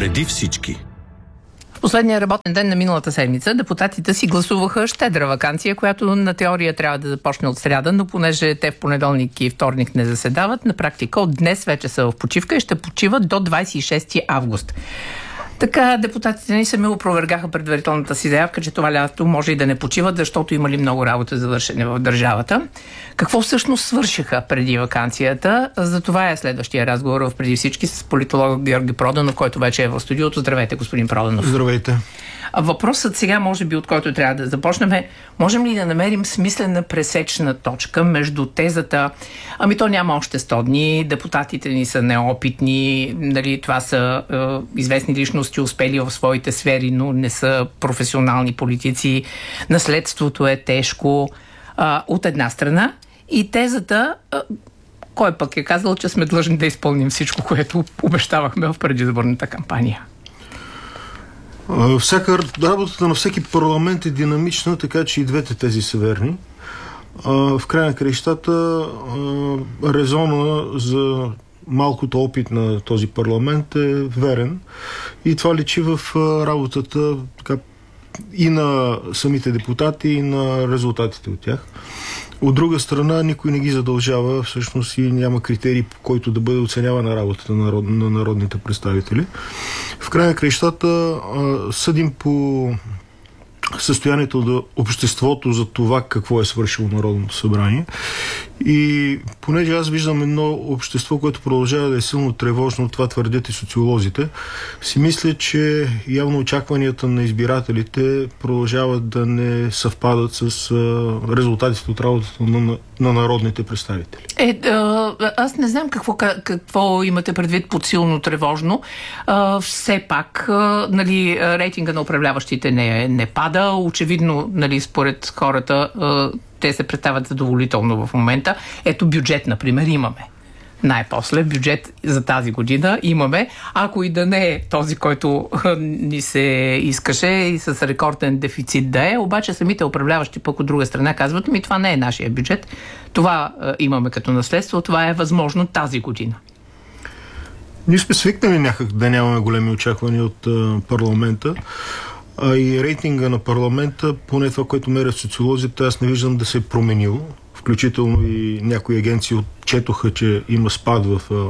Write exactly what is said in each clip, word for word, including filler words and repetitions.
Преди всички. В последния работен ден на миналата седмица депутатите си гласуваха щедра ваканция, която на теория трябва да започне от сряда, но понеже те в понеделник и вторник не заседават, на практика от днес вече са в почивка и ще почиват до двадесет и шести август. Така депутатите ни сами опровергаха предварителната си заявка, че това лято може и да не почиват, защото имали много работа за вършене в държавата. Какво всъщност свършиха преди ваканцията? За това е следващия разговор в Преди всички с политолог Георги Проданов, който вече е в студиото. Здравейте, господин Проданов. Здравейте. Въпросът сега, може би, от който трябва да започнем е: можем ли да намерим смислена пресечна точка между тезата ами то няма още сто дни, депутатите ни са неопитни, нали, това са е, известни личности, успели в своите сфери, но не са професионални политици, наследството е тежко, е, от една страна, и тезата е, кой пък е казал, че сме длъжни да изпълним всичко, което обещавахме в предизборната кампания? Всяка работата на всеки парламент е динамична, така че и двете тези са верни. В края на краищата резона за малкото опит на този парламент е верен и това личи в работата така, и на самите депутати, и на резултатите от тях. От друга страна, никой не ги задължава, всъщност и няма критерий, по който да бъде оценявана работата на, народ, на народните представители. В края на краищата съдим по състоянието на обществото за това какво е свършило Народното събрание. И понеже аз виждам едно общество, което продължава да е силно тревожно, това твърдят и социолозите, си мисля, че явно очакванията на избирателите продължават да не съвпадат с а, резултатите от работата на, на народните представители. Е, а, аз не знам какво, какво имате предвид под силно тревожно. А, все пак, а, нали, рейтинга на управляващите не, не пада. Очевидно, нали, според хората, а, те се представят задоволително в момента. Ето бюджет, например, имаме. Най-после бюджет за тази година имаме. Ако и да не е този, който ни се искаше и с рекорден дефицит да е, обаче самите управляващи пък от друга страна казват: ми това не е нашия бюджет. Това е, имаме като наследство, това е възможно тази година. Ние сме свикнали някак да нямаме големи очаквания от а, парламента. А и рейтинга на парламента, поне това, което мерят социолозите, аз не виждам да се е променил. Включително и някои агенции отчетоха, че има спад в а,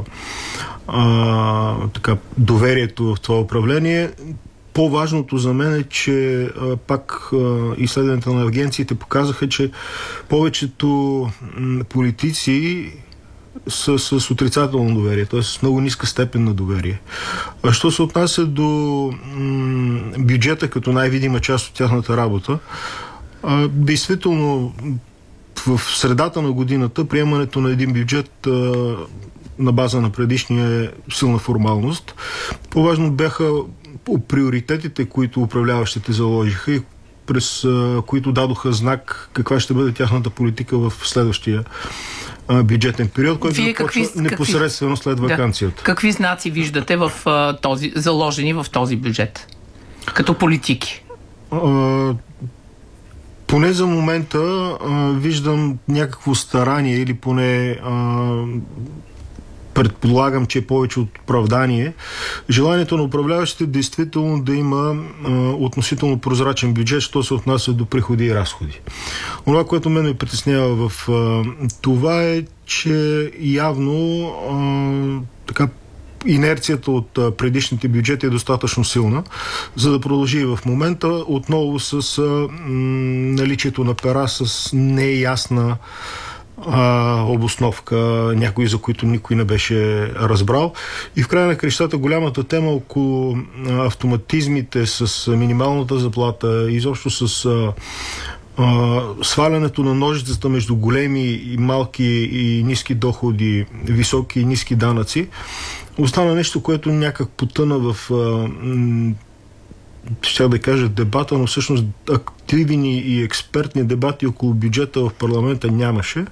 а, така, доверието в това управление. По-важното за мен е, че а, пак а, изследването на агенциите показаха, че повечето м, политици с, с отрицателно доверие, т.е. с много ниска степен на доверие. А що се отнася до м, бюджета като най-видима част от тяхната работа, а, действително в средата на годината приемането на един бюджет а, на база на предишния е силна формалност. По-важно бяха приоритетите, които управляващите заложиха и през а, които дадоха знак каква ще бъде тяхната политика в следващия а, бюджетен период, който Вие започва какви, непосредствено след ваканцията. Да. Какви знаци виждате в а, този, заложени в този бюджет? Като политики? А, Поне за момента а, виждам някакво старание или поне а, предполагам, че е повече от оправдание. Желанието на управляващите действително да има а, относително прозрачен бюджет, що се отнася до приходи и разходи. Това, което мен ме притеснява в а, това е, че явно а, така инерцията от а, предишните бюджети е достатъчно силна, за да продължи и в момента отново с а, м, наличието на пера с неясна а, обосновка, някои за които никой не беше разбрал. И в края на крещата голямата тема около а, автоматизмите с а, минималната заплата, изобщо с а, Uh, свалянето на ножицата между големи и малки и ниски доходи, високи и ниски данъци, остана нещо, което някак потъна в uh, ще да кажа дебата, но всъщност активни и експертни дебати около бюджета в парламента нямаше.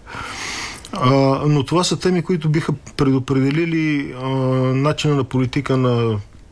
Uh, но това са теми, които биха предопределили uh, начина на политика на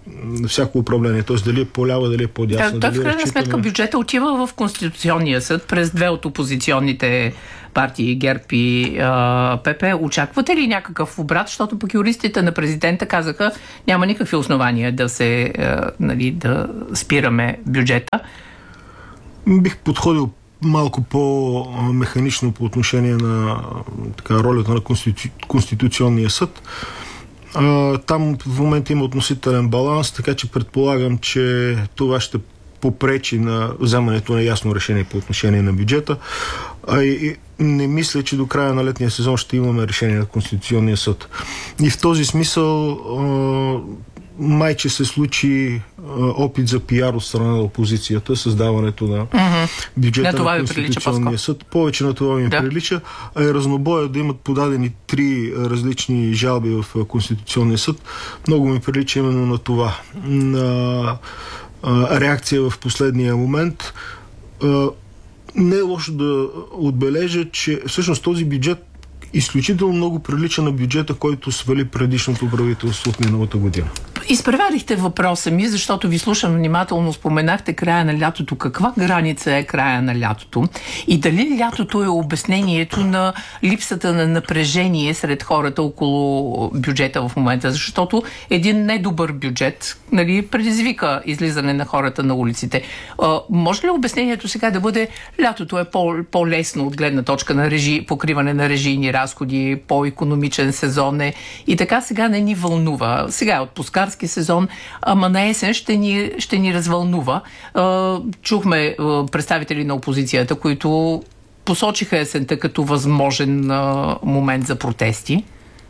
всяко управление. Т.е. дали е по-лява, дали е по-дясна. Да, той в крайна сметка бюджета отива в Конституционния съд през две от опозиционните партии, ГЕРБ и а, ПП. Очаквате ли някакъв обрат? Защото пък юристите на президента казаха, няма никакви основания да се а, нали, да спираме бюджета. Бих подходил малко по-механично по отношение на така, ролята на Конститу... Конституционния съд. А, там в момента има относителен баланс, така че предполагам, че това ще попречи на вземането на ясно решение по отношение на бюджета. А и не мисля, че до края на летния сезон ще имаме решение на Конституционния съд. И в този смисъл а, майче се случи а, опит за пиар от страна на опозицията, създаването на mm-hmm. бюджета на, на Конституционния съд. Повече на това ми да. прилича, а и разнобоя да имат подадени три различни жалби в Конституционния съд. Много ми прилича именно на това. На а, реакция в последния момент. А, не е лошо да отбележа, че всъщност този бюджет изключително много прилича на бюджета, който свали предишното правителство от миналата година. Изпреварихте въпроса ми, защото ви слушам внимателно, споменахте края на лятото. Каква граница е края на лятото? И дали лятото е обяснението на липсата на напрежение сред хората около бюджета в момента? Защото един недобър бюджет, нали, предизвика излизане на хората на улиците. А, може ли обяснението сега да бъде лятото е по- по-лесно от гледна точка на режи, покриване на режийни разходи, по-икономичен сезон е и така сега не ни вълнува. Сега е отпускарски сезон, ама на есен ще ни, ще ни развълнува. Чухме представители на опозицията, които посочиха есента като възможен момент за протести.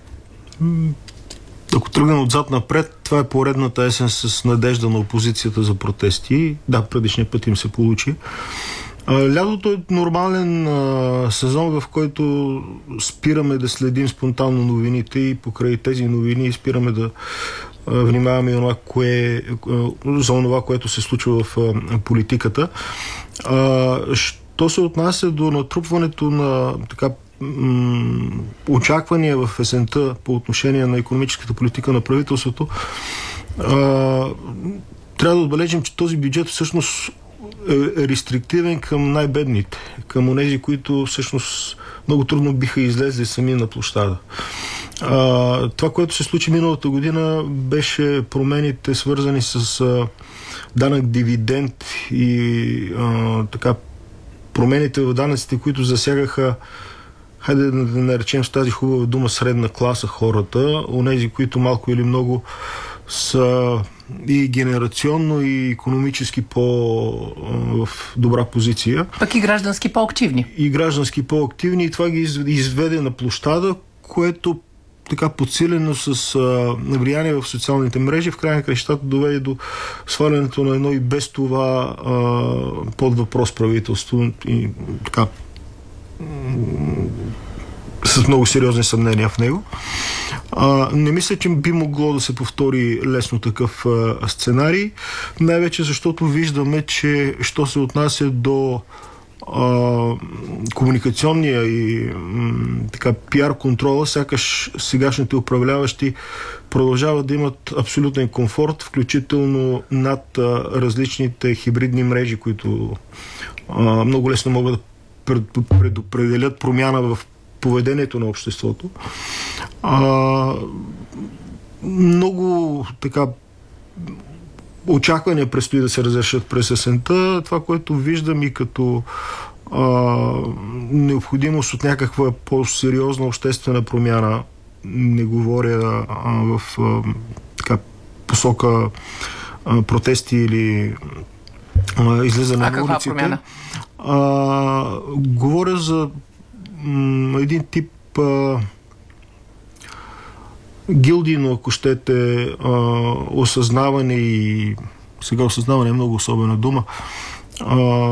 Ако тръгнем отзад напред, това е поредната есен с надежда на опозицията за протести. Да, предишния път им се получи. Лятото е нормален а, сезон, в който спираме да следим спонтанно новините и покрай тези новини спираме да а, внимаваме онова, кое, а, за това, което се случва в а, политиката. А, що се отнася до натрупването на така м- очаквания в есента по отношение на икономическата политика на правителството, а, трябва да отбележим, че този бюджет всъщност е рестриктивен към най-бедните, към онези, които всъщност много трудно биха излезли сами на площада. А, това, което се случи миналата година, беше промените, свързани с а, данък дивиденд и а, така промените в данъците, които засягаха, хайде да наречем с тази хубава дума, средна класа хората, онези, които малко или много са и генерационно, и икономически по-в добра позиция. Пък и граждански по-активни. И граждански по-активни. И това ги изведе на площада, което така подсилено с а, влияние в социалните мрежи, в край на кращата доведе до свалянето на едно и без това а, под въпрос правителство и така с много сериозни съмнения в него. А, не мисля, че би могло да се повтори лесно такъв а, сценарий, най-вече защото виждаме, че що се отнася до а, комуникационния и м, така пиар контрола, сякаш сегашните управляващи продължават да имат абсолютен комфорт, включително над а, различните хибридни мрежи, които а, много лесно могат да пред, предопределят промяна в поведението на обществото. А, много така очаквания предстои да се разрешат през есента. Това, което виждам и като а, необходимост от някаква по-сериозна обществена промяна, не говоря а, в а, така посока а, протести или а, излизане а на улиците. Промяна? А, говоря за м, един тип а, гилдийно, ако щете, а, осъзнаване и сега осъзнаване е много особена дума. А,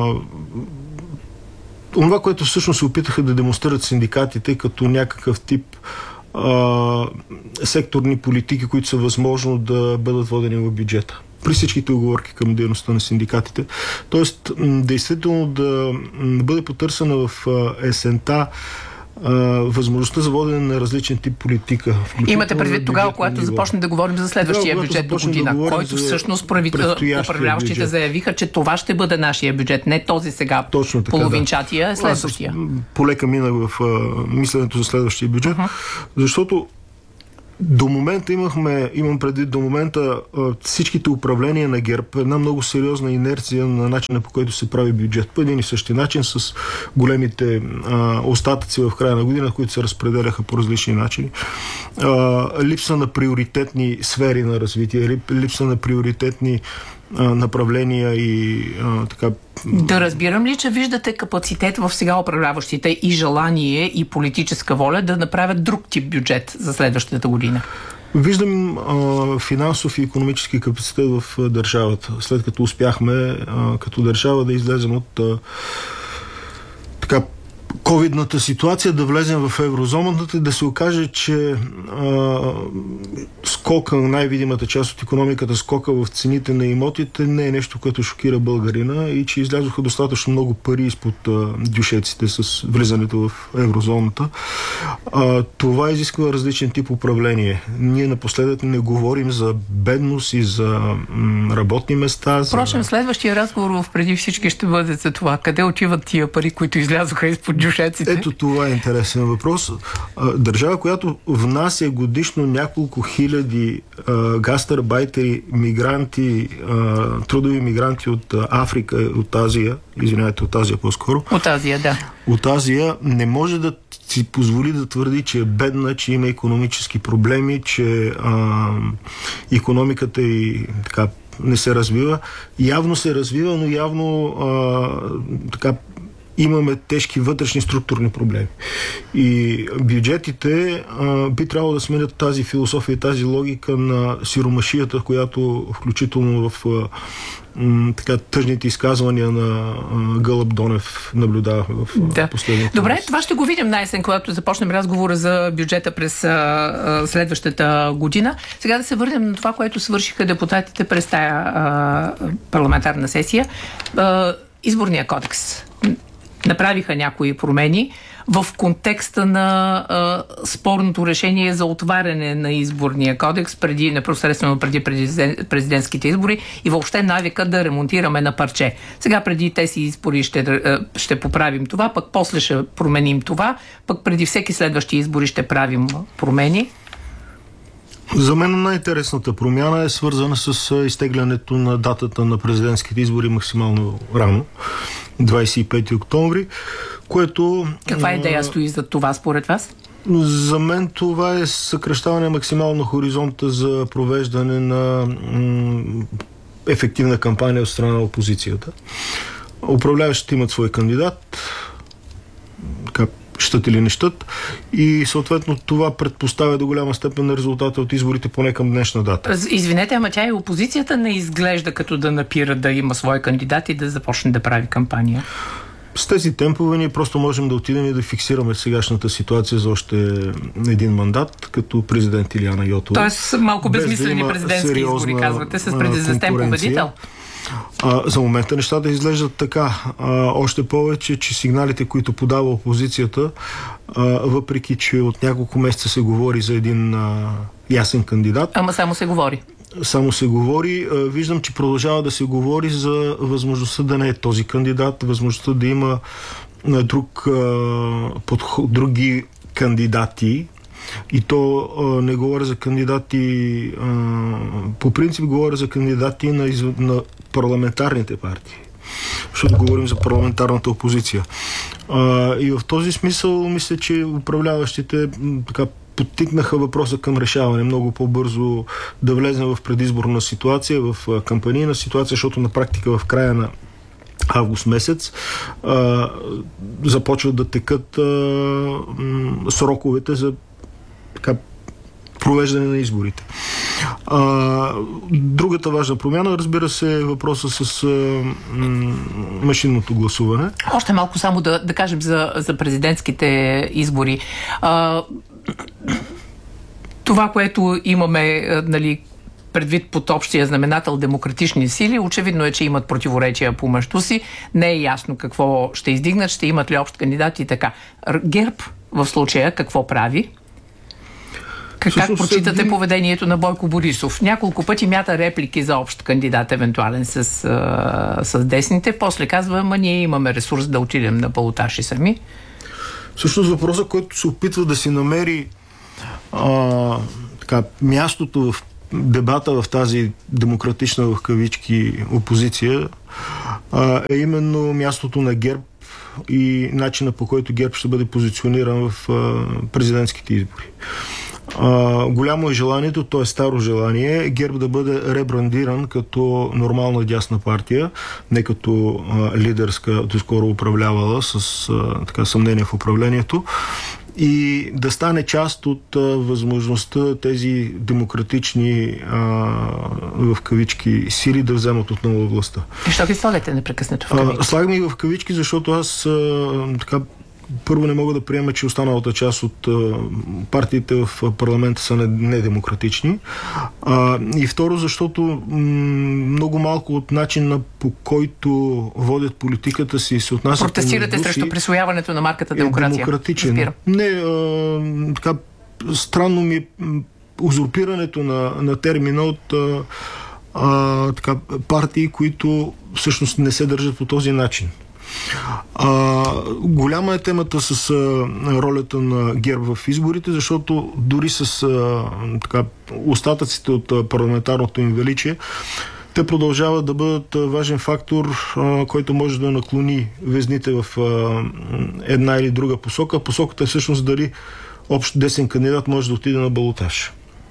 това, което всъщност се опитаха да демонстрират синдикатите като някакъв тип а, секторни политики, които са възможно да бъдат водени в бюджета. При всичките уговорки към дейността на синдикатите. Тоест, действително да бъде потърсена в есента а, възможността за водене на различен тип политика. Имате предвид тогава, когато започне да говорим за следващия тогава, бюджет до година, да който всъщност прави, управляващите бюджет. Заявиха, че това ще бъде нашия бюджет, не този сега половинчатия, да. Следващия. Полека минах в а, мисленето за следващия бюджет, uh-huh. защото до момента имахме, имам предвид до момента всичките управления на ГЕРБ, една много сериозна инерция на начина, по който се прави бюджет. По един и същи начин, с големите а, остатъци в края на година, които се разпределяха по различни начини. А, липса на приоритетни сфери на развитие, липса на приоритетни а, направления и а, така. Да разбирам ли, че виждате капацитет в сега управляващите и желание и политическа воля да направят друг тип бюджет за следващата година? Виждам а, финансов и икономически капацитет в държавата. След като успяхме а, като държава да излезем от а, така ковидната ситуация, да влезем в еврозоната и да се окаже, че а, скока, най-видимата част от икономиката, скока в цените на имотите не е нещо, което шокира българина и че излязоха достатъчно много пари изпод а, дюшеците с влизането в еврозоната. А, това изисква различен тип управление. Ние напоследък не говорим за бедност и за м, работни места. Впрочем, за... следващия разговор преди всички ще бъде за това. Къде отиват тия пари, които излязоха изпод дюшеците? Ето това е интересен въпрос. Държава, която внася годишно няколко хиляди а, гастарбайтери, мигранти, а, трудови мигранти от Африка, от Азия, извинявайте, от Азия по-скоро. От Азия, да. От Азия не може да си позволи да твърди, че е бедна, че има икономически проблеми, че а, икономиката и така не се развива. Явно се развива, но явно а, така имаме тежки вътрешни структурни проблеми. И бюджетите а, би трябвало да сменят тази философия и тази логика на сиромашията, която включително в а, м, така тъжните изказвания на а, Гълъб Донев наблюдавахме в да. последните. Добре, това ще го видим най-сен, когато започнем разговора за бюджета през а, а, следващата година. Сега да се върнем на това, което свършиха депутатите през тая а, парламентарна сесия. А, изборния кодекс. Направиха някои промени в контекста на а, спорното решение за отваряне на изборния кодекс преди, непосредствено преди президент, президентските избори и въобще навика да ремонтираме на парче. Сега преди тези избори ще, ще поправим това, пък после ще променим това, пък преди всеки следващи избори ще правим промени. За мен най-интересната промяна е свързана с изтеглянето на датата на президентските избори максимално рано, двадесет и пети октомври, което... Каква идея стои за това според вас? За мен това е съкращаване максимално на хоризонта за провеждане на м- ефективна кампания от страна на опозицията. Управляващите имат свой кандидат, така, щат или не щат, и съответно това предпоставя до голяма степен на резултата от изборите поне към днешна дата. Извинете, ама тя и опозицията не изглежда като да напира да има свой кандидат и да започне да прави кампания. С тези темпове ние просто можем да отидем и да фиксираме сегашната ситуация за още един мандат, като президент Илияна Йотова. Тоест малко безмислени да президентски избори, казвате, с президентен победител. А, за момента нещата изглеждат така. А, още повече, че сигналите, които подава опозицията, а, въпреки че от няколко месеца се говори за един а, ясен кандидат. Ама само се говори. Само се говори. А, виждам, че продължава да се говори за възможността да не е този кандидат, възможността да има а, друг, а, подход, други кандидати. И то а, не говоря за кандидати, а, по принцип говоря за кандидати на, из... на парламентарните партии, защото говорим за парламентарната опозиция. А, и в този смисъл мисля, че управляващите м, така подтикнаха въпроса към решаване много по-бързо да влезем в предизборна ситуация, в а, кампанийна ситуация, защото на практика в края на август месец а, започват да текат а, м, сроковете за така провеждане на изборите. А, другата важна промяна, разбира се, е въпроса с а, м, машинното гласуване. Още малко само да, да кажем за, за президентските избори. А, това, което имаме, нали, предвид под общия знаменател демократични сили, очевидно е, че имат противоречия помежду си. Не е ясно какво ще издигнат, ще имат ли общ кандидат и така. ГЕРБ в случая какво прави? Как, как прочитате един... поведението на Бойко Борисов? Няколко пъти мята реплики за общ кандидат, евентуален с, а, с десните. После казва, ма ние имаме ресурс да отидем на балотаж и сами. Всъщност въпросът, който се опитва да си намери а, така, мястото в дебата в тази демократична в кавички опозиция, а, е именно мястото на ГЕРБ и начина, по който ГЕРБ ще бъде позициониран в а, президентските избори. Uh, голямо е желанието, то е старо желание, ГЕРБ да бъде ребрандиран като нормална дясна партия, не като uh, лидерска, доскоро управлявала с uh, така, съмнение в управлението, и да стане част от uh, възможността тези демократични uh, в кавички сили да вземат отново властта. И що ги слагате непрекъснато в кавички? Uh, слагам и в кавички, защото аз uh, така първо не мога да приема, че останалата част от а, партиите в парламента са недемократични. А, и второ, защото м- много малко от начина, по който водят политиката си, се отнасят... Протестирате срещу присвояването на марката демокрация. Е демократичен. Не, а, така, странно ми е узурпирането на, на термина от а, а, така, партии, които всъщност не се държат по този начин. А, голяма е темата с а, ролята на ГЕРБ в изборите, защото дори с а, така, остатъците от а, парламентарното им величие, те продължават да бъдат а, важен фактор, а, който може да наклони везните в а, една или друга посока. Посоката е всъщност дали общ десен кандидат може да отиде на балотаж.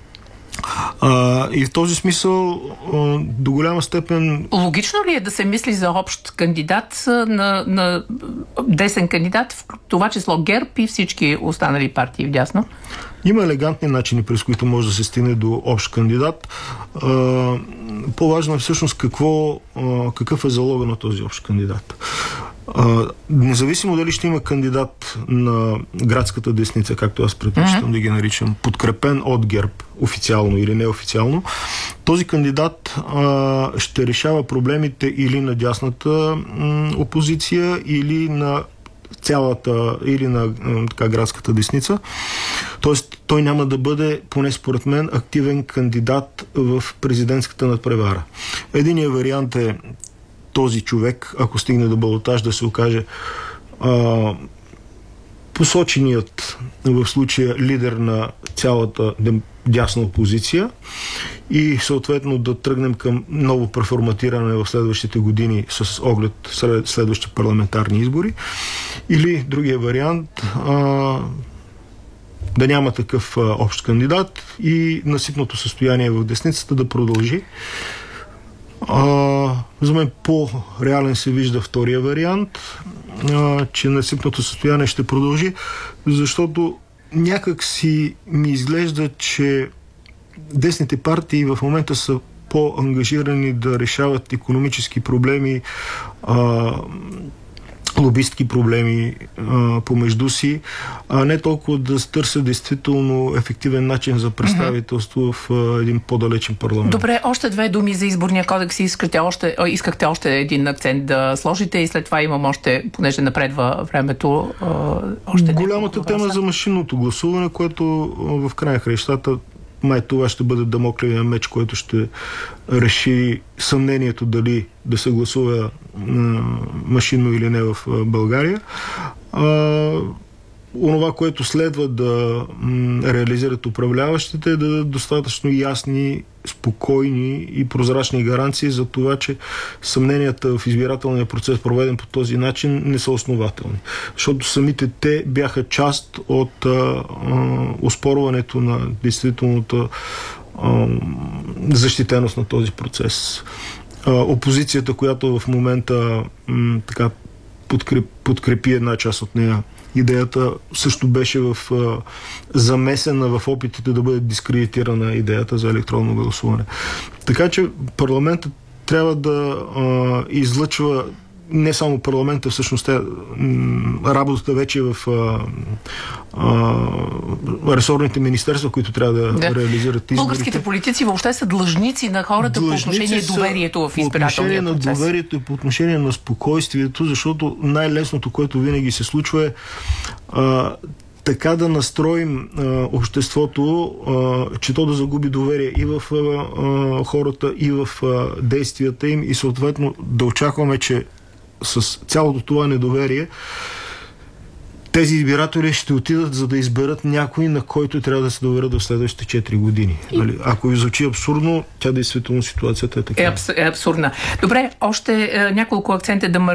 А, и в този смисъл а, до голяма степен... Логично ли е да се мисли за общ кандидат на, на десен кандидат, в това число ГЕРБ и всички останали партии вдясно? Има елегантни начини, през които може да се стигне до общ кандидат. А, по-важно е всъщност какво, а, какъв е залога на този общ кандидат. Uh, независимо дали ще има кандидат на градската десница, както аз предпочитам mm-hmm. да ги наричам, подкрепен от ГЕРБ, официално или неофициално, този кандидат uh, ще решава проблемите или на дясната м, опозиция, или на цялата, или на м, така, градската десница. Тоест, той няма да бъде, поне според мен, активен кандидат в президентската надпревара. Единият вариант е този човек, ако стигне до балотаж, да се окаже а, посоченият в случая лидер на цялата дясна опозиция и съответно да тръгнем към ново преформатиране в следващите години с оглед след следващи парламентарни избори. Или другия вариант а, да няма такъв а, общ кандидат и насипното състояние в десницата да продължи. А, за мен по-реален се вижда втория вариант, а, че насипното състояние ще продължи, защото някак си ми изглежда, че десните партии в момента са по-ангажирани да решават икономически проблеми, а, лобистки проблеми а, помежду си, а не толкова да търся действително ефективен начин за представителство mm-hmm. в а, един по-далечен парламент. Добре, още две думи за изборния кодекс. Искате още, искахте още един акцент да сложите и след това имам още, понеже напредва времето, а, още голямата тема за машинното гласуване, което в край на краищата май това ще бъде дамоклевия меч, който ще реши съмнението дали да се гласува а, машинно или не в а, България. А, онова, което следва да м, реализират управляващите, е да дадат достатъчно ясни, спокойни и прозрачни гаранции за това, че съмненията в избирателния процес, проведен по този начин, не са основателни. Защото самите те бяха част от а, а, оспорването на действителната а, защитеност на този процес. А, опозицията, която в момента м, така подкреп, подкрепи една част от нея, идеята също беше в а, замесена в опитите да бъде дискредитирана идеята за електронно гласуване. Така че парламентът трябва да а, излъчва не само парламента, всъщност те, работата вече е в а, а, ресорните министерства, които трябва да, да. реализират изборите. Българските политици въобще са длъжници на хората длъжници по отношение на доверието в избирателния процес. По отношение на доверието и по отношение на спокойствието, защото най-лесното, което винаги се случва е а, така да настроим а, обществото, а, че то да загуби доверие и в а, а, хората, и в а, действията им, и съответно да очакваме, че с цялото това недоверие тези избиратели ще отидат, за да изберат някой, на който трябва да се доверят в следващите четири години. И... Нали? Ако ви звучи абсурдно, тя действително ситуацията е така. Е, абс- е абсурдна. Добре, още е, няколко акцента да